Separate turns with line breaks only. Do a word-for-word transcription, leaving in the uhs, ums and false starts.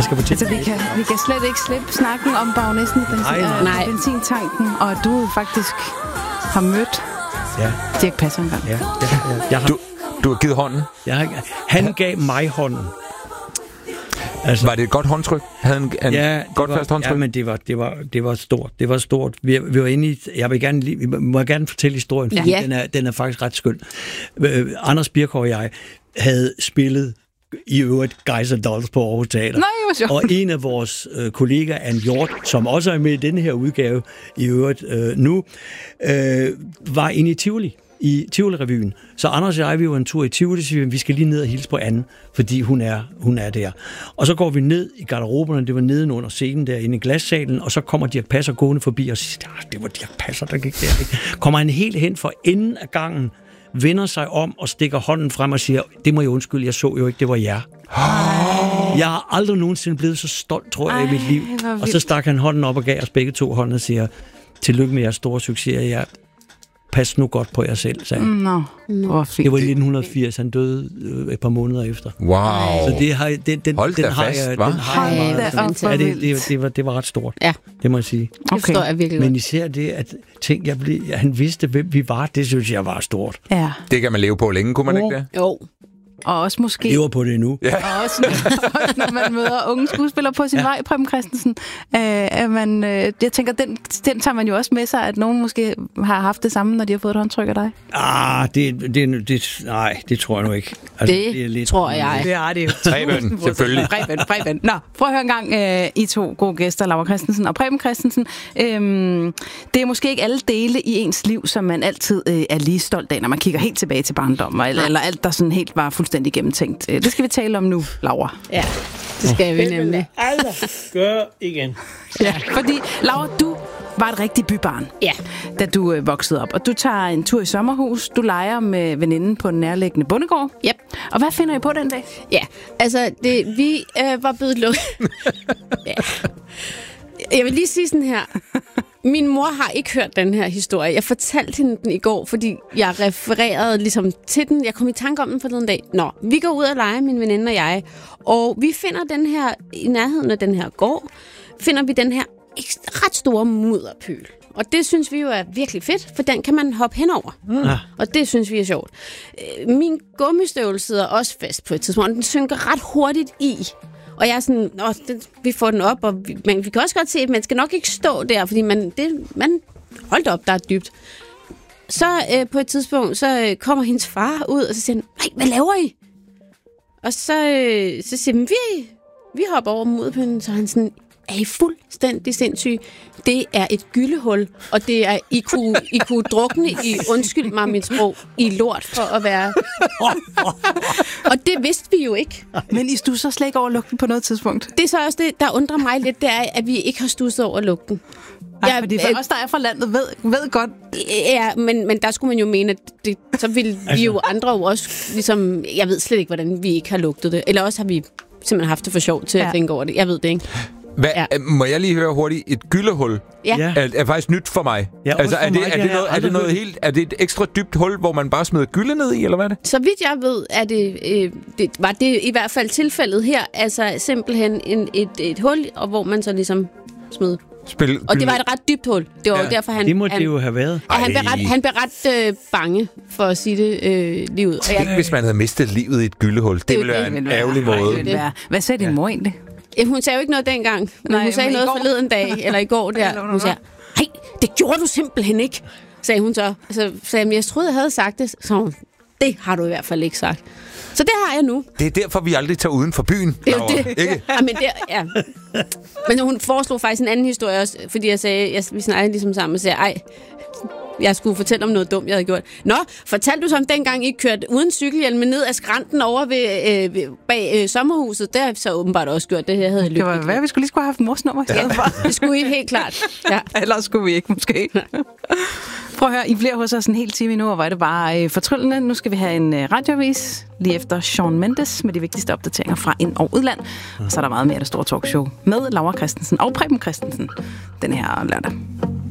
Jeg skal fortælle.
Så vi kan, vi kan slet ikke slippe snakken om bagnæssen i benzin,
nej,
nej. benzintanken, og at du faktisk har mødt
ja.
Dirch Passer engang.
Ja, ja, ja. Jeg har,
du, du har givet hånden?
Jeg har, han gav mig hånden.
Altså, var det et godt håndtryk? Havde han en
ja,
godt
var,
fast håndtryk?
Ja, men det var, det var, det var stort. Det var stort. Vi, vi var inde i, jeg vil gerne, vi må gerne fortælle historien, for ja. den, er, den er faktisk ret skøn. Uh, Anders Birkov og jeg havde spillet i øvrigt Guys and Dolls på Aarhus Teater.
Nej,
og en af vores øh, kollegaer, Anne Hjort, som også er med i denne her udgave i øvrigt øh, nu, øh, var inde i Tivoli, i Tivoli-revyen. Så Anders og jeg, vi var en tur i Tivoli, så vi skal lige ned og hilse på Anne, fordi hun er, hun er der. Og så går vi ned i garderoberne, det var nedenunder scenen der inde i glassalen, og så kommer Dirch Passer gående forbi og siger, det var Dirch Passer, der gik der. Ikke? Kommer han helt hen for enden af gangen, vender sig om og stikker hånden frem og siger, det må jeg undskylde, jeg så jo ikke, det var jer. Ej. Jeg har aldrig nogensinde blevet så stolt, tror jeg, Ej, i mit liv. Og så stak han hånden op og gav os begge to hånden og siger, tillykke med jeres store succes, jeg pas nu godt på jer selv, sagde han.
Nå, hvor fint.
Det var i nitten firs, han døde øh, et par måneder efter.
Wow.
Så det har, den, den,
Hold
den har
fast,
jeg,
hva'?
den har jeg
Ej,
meget.
det, er
Ja, det, det, det, var, det var ret stort,
ja.
Det må jeg sige.
Okay. Det forstår jeg virkelig godt.
Men især det, at tænk, jeg blev, han vidste, hvem vi var, det synes jeg var stort.
Ja.
Det kan man leve på længe, kunne man
oh.
ikke det?
Jo.
Og også måske...
Lever på det nu.
Ja.
Og også, også når man møder unge skuespillere på sin ja. vej, Preben Christensen. Øh, at man, øh, jeg tænker, den, den tager man jo også med sig, at nogen måske har haft det samme, når de har fået et håndtryk af dig.
Ah, det, det, det, nej, det tror jeg nu ikke.
Altså, det, det er lidt, tror jeg.
Det er det jo.
Preben, selvfølgelig.
Preben, Preben. Nå, prøv at høre en gang, øh, I to gode gæster, Laura Christensen og Preben Christensen. Øhm, det er måske ikke alle dele i ens liv, som man altid øh, er lige stolt af, når man kigger helt tilbage til barndommen, eller, eller alt, der sådan helt var fuldstændig gennemtænkt. Det skal vi tale om nu, Laura.
Ja, det skal vi nemlig.
aldrig gøre igen.
Ja, fordi, Laura, du var et rigtigt bybarn,
ja.
da du øh, voksede op. Og du tager en tur i sommerhus, du leger med veninden på den nærliggende bondegård.
Yep.
Og hvad finder I på den dag?
Ja, altså, det, vi øh, var blevet lukket. ja. Jeg vil lige sige sådan her. Min mor har ikke hørt den her historie. Jeg fortalte hende den i går, fordi jeg refererede ligesom til den. Jeg kom i tanke om den forleden dag. Nå, vi går ud og leger, min veninde og jeg. Og vi finder den her, i nærheden af den her gård, finder vi den her ret store mudderpøl. Og det synes vi jo er virkelig fedt, for den kan man hoppe henover. Mm. Og det synes vi er sjovt. Min gummistøvle sidder også fast på et tidspunkt, og den synker ret hurtigt i. Og jeg er sådan, Nå, det, vi får den op, og vi, men vi kan også godt se, at man skal nok ikke stå der, fordi man, det, man holdt op, der er dybt. Så øh, på et tidspunkt, så øh, kommer hendes far ud, og så siger han, nej, hvad laver I? Og så, øh, så siger han, vi, vi hopper over mudderpølen, så han sådan, er I fuldstændig sindssyge? Det er et gyllehul, og det er, I kunne, I kunne drukne i, undskyld mig mit sprog, i lort for at være... Og det vidste vi jo ikke.
Men I stusser slet ikke over lugten på noget tidspunkt?
Det er så også det, der undrer mig lidt, det er, at vi ikke har stusset over lugten.
Ej, ja, fordi for øh, os, der er fra landet, ved, ved godt...
Ja, men, men der skulle man jo mene, at det, så ville altså. vi jo andre jo også, ligesom... Jeg ved slet ikke, hvordan vi ikke har lugtet det. Eller også har vi simpelthen haft det for sjovt til ja. at tænke over det. Jeg ved det ikke.
Hvad, ja. Må jeg lige høre hurtigt? Et gyllehul
ja.
er, er faktisk nyt for mig.
Ja,
altså, er, det,
mig,
er, det noget, er det noget helt... Er det et ekstra dybt hul, hvor man bare smider gylde ned i, eller hvad er det?
Så vidt jeg ved, er det, øh, det var det i hvert fald tilfældet her. Altså simpelthen en, et, et hul, og hvor man så ligesom smed...
Spil,
og det var et ret dybt hul. Det var ja. derfor, han...
Det må
han,
det jo have været.
Ja, han blev ret, han blev ret øh, bange, for at sige det øh, lige ud.
Tænk, hvis man havde mistet livet i et gyllehul. Det, det ville være en ærgerlig måde.
Ej, hvad sagde din ja. mor egentlig?
Ja, hun sagde jo ikke noget dengang. Men Nej, hun sagde men noget forleden dag, eller i går der. Hun sagde, nej, det gjorde du simpelthen ikke, sagde hun så. Så sagde jeg, jeg troede, jeg havde sagt det. Så hun, det har du i hvert fald ikke sagt. Så det har jeg nu.
Det er derfor, vi aldrig tager uden for byen.
Det er jo det. Ikke? Ja, men, det, ja. men hun foreslog faktisk en anden historie også, fordi jeg sagde, jeg, vi snakkede ligesom sammen og sagde, ej, jeg skulle fortælle om noget dumt, jeg havde gjort. Nå, fortalte du så om dengang, I kørte uden cykelhjelm med ned ad skrænten over ved, øh, bag øh, sommerhuset? Det har så åbenbart også gjort. Det her havde
det var hvad, vi skulle lige skulle have haft morsnummer.
Ja, det skulle I helt klart. Ja.
Ellers skulle vi ikke, måske. Prøv at høre, I bliver hos os en hel time nu, og hvor er det bare øh, fortryllende. Nu skal vi have en øh, radioavis lige efter Shawn Mendes med de vigtigste opdateringer fra ind- og udland. Og så er der meget mere af det store talkshow med Laura Christensen og Preben Christensen den her lørdag.